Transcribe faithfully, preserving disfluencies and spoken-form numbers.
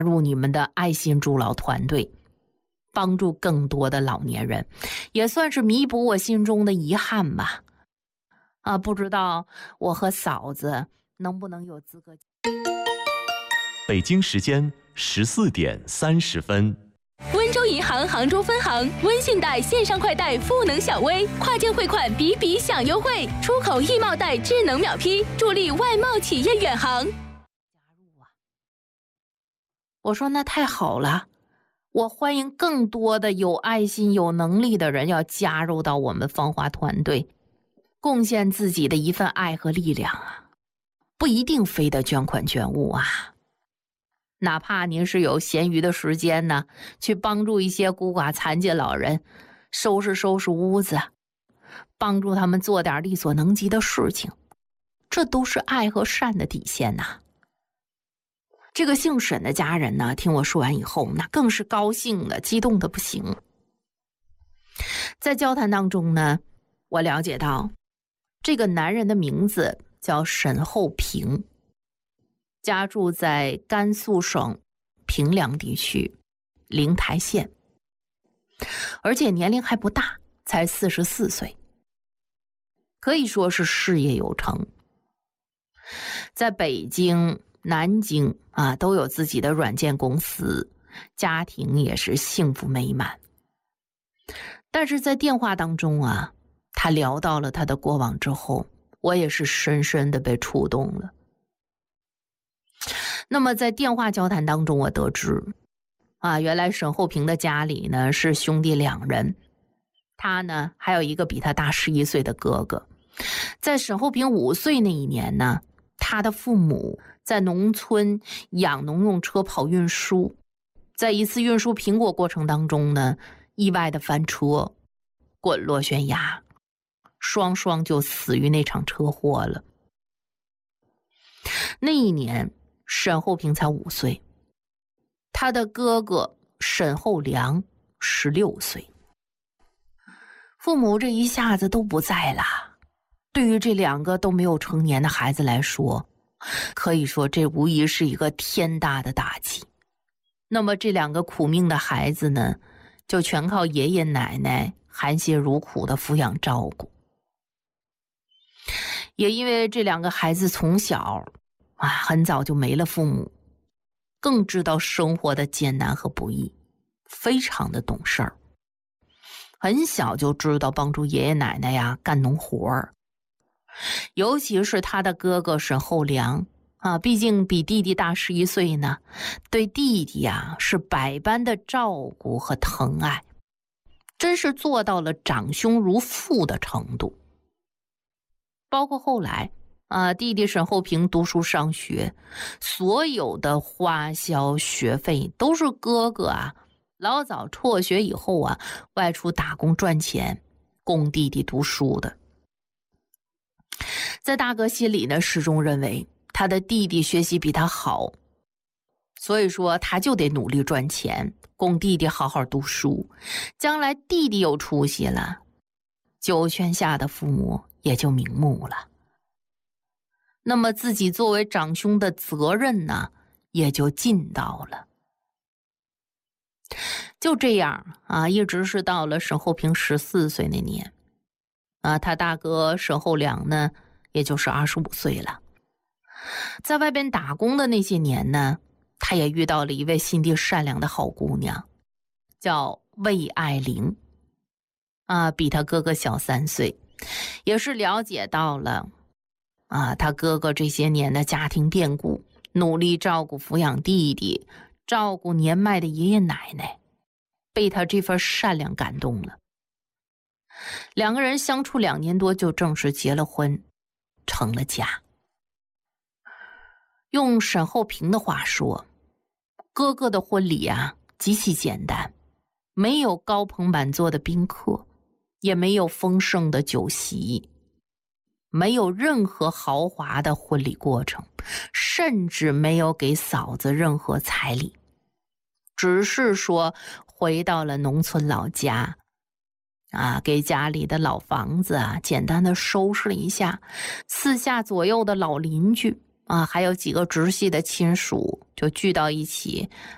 入你们的爱心助老团队，帮助更多的老年人，也算是弥补我心中的遗憾吧。啊，不知道我和嫂子能不能有资格。 北京时间十四点三十分。 温州银行杭州分行温信贷线上快贷赋能小微，跨境汇款比比享优惠，出口易贸贷智能秒批，助力外贸企业远航。 我说那太好了，我欢迎更多的有爱心有能力的人要加入到我们芳华团队，贡献自己的一份爱和力量啊！不一定非得捐款捐物啊，哪怕您是有闲余的时间呢，去帮助一些孤寡残疾老人收拾收拾屋子，帮助他们做点力所能及的事情，这都是爱和善的底线呐。这个姓沈的家人呢，听我说完以后，那更是高兴的，激动的不行。在交谈当中呢，我了解到这个男人的名字叫沈厚平，家住在甘肃省平凉地区灵台县，而且年龄还不大，才四十四岁，可以说是事业有成，在北京南京啊，都有自己的软件公司，家庭也是幸福美满。但是在电话当中啊，他聊到了他的过往之后，我也是深深的被触动了。那么在电话交谈当中，我得知啊，原来沈厚平的家里呢是兄弟两人，他呢还有一个比他大十一岁的哥哥。在沈厚平五岁那一年呢，他的父母在农村养农用车跑运输，在一次运输苹果过程当中呢，意外的翻车，滚落悬崖，双双就死于那场车祸了。那一年沈厚平才五岁，他的哥哥沈厚良十六岁。父母这一下子都不在了，对于这两个都没有成年的孩子来说，可以说这无疑是一个天大的打击。那么这两个苦命的孩子呢，就全靠爷爷奶奶含辛茹苦的抚养照顾。也因为这两个孩子从小啊很早就没了父母，更知道生活的艰难和不易，非常的懂事儿，很小就知道帮助爷爷奶奶呀干农活儿。尤其是他的哥哥沈厚良啊，毕竟比弟弟大十一岁呢，对弟弟呀是百般的照顾和疼爱，真是做到了长兄如父的程度。包括后来啊，弟弟沈厚平读书上学，所有的花销学费都是哥哥啊老早辍学以后啊外出打工赚钱供弟弟读书的。在大哥心里呢，始终认为他的弟弟学习比他好，所以说他就得努力赚钱供弟弟好好读书，将来弟弟有出息了，九泉下的父母也就瞑目了，那么自己作为长兄的责任呢也就尽到了。就这样啊，一直是到了沈厚平十四岁那年啊，他大哥沈厚良呢也就是二十五岁了。在外边打工的那些年呢，他也遇到了一位心地善良的好姑娘，叫魏爱玲啊，比他哥哥小三岁，也是了解到了啊，他哥哥这些年的家庭变故，努力照顾抚养弟弟，照顾年迈的爷爷奶奶，被他这份善良感动了。两个人相处两年多就正式结了婚，成了家。用沈厚平的话说，哥哥的婚礼啊极其简单，没有高朋满座的宾客，也没有丰盛的酒席，没有任何豪华的婚礼过程，甚至没有给嫂子任何彩礼，只是说回到了农村老家啊，给家里的老房子啊简单的收拾了一下，四下左右的老邻居啊，还有几个直系的亲属就聚到一起，